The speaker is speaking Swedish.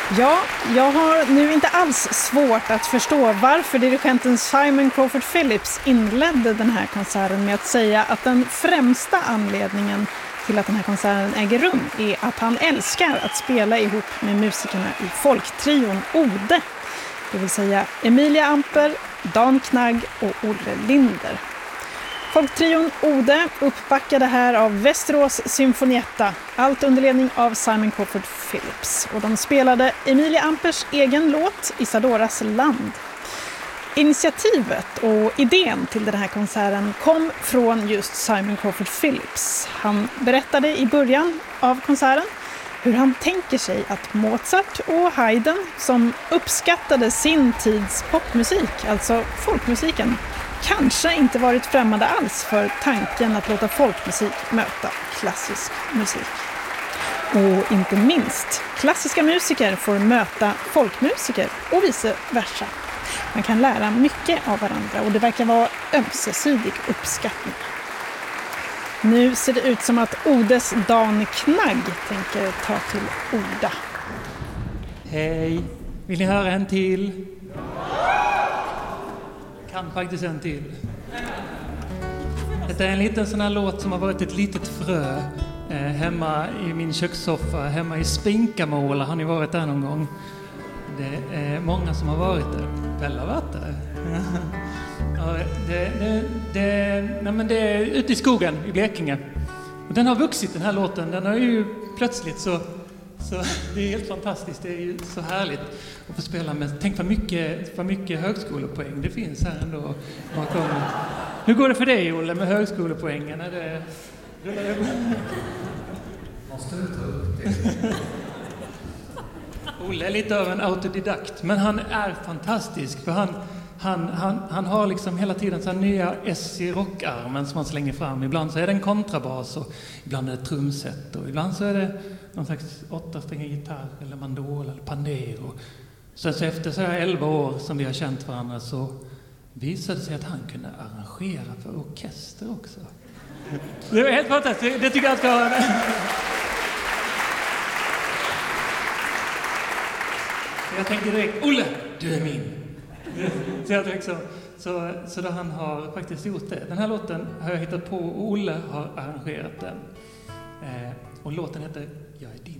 Ja, jag har nu inte alls svårt att förstå varför dirigenten Simon Crawford Phillips inledde den här konserten med att säga att den främsta anledningen till att den här konserten äger rum är att han älskar att spela ihop med musikerna i folktrion Ode. Det vill säga Emilia Amper, Dan Knagg och Olle Linder. Folktrion Ode uppbackade här av Västerås Symfonietta, allt under ledning av Simon Crawford Phillips. Och de spelade Emilia Ampers egen låt Isadoras land. Initiativet och idén till den här konserten kom från just Simon Crawford Phillips. Han berättade i början av konserten hur han tänker sig att Mozart och Haydn, som uppskattade sin tids popmusik, alltså folkmusiken, kanske inte varit främmande alls för tanken att låta folkmusik möta klassisk musik. Och inte minst, klassiska musiker får möta folkmusiker och vice versa. Man kan lära mycket av varandra och det verkar vara ömsesidig uppskattning. Nu ser det ut som att Odes Dan Knagg tänker ta till orda. Hej, vill ni höra en till? Kan faktiskt en till. Detta är en liten sån här låt som har varit ett litet frö hemma i min kökssoffa, hemma i Spinkamåla. Har ni varit där någon gång? Det är många som har varit där. Väl har varit där. Ja, det är ute i skogen i Blekinge. Och den har vuxit, den här låten. Den har ju plötsligt så det är helt fantastiskt. Det är ju så härligt att få spela med. Tänk vad mycket högskolepoäng det finns här ändå. Hur går det för dig, Olle, med högskolepoängen? Måste du ta upp det? Olle är lite av en autodidakt, men han är fantastisk. För han har liksom hela tiden så här nya S i rockarmen som han slänger fram. Ibland så är det en kontrabas och ibland är det trumset och ibland så är det någon slags 8-strängig gitarr eller mandol eller pandero. Så efter så här 11 år som vi har känt varandra så visade det sig att han kunde arrangera för orkester också. Det var helt fantastiskt. Det tycker jag ska ha. Jag tänkte direkt, Olle, du är min. Så jag tänkte så då han har faktiskt gjort det. Den här låten har jag hittat på och Olle har arrangerat den. Och låten heter Jag är din.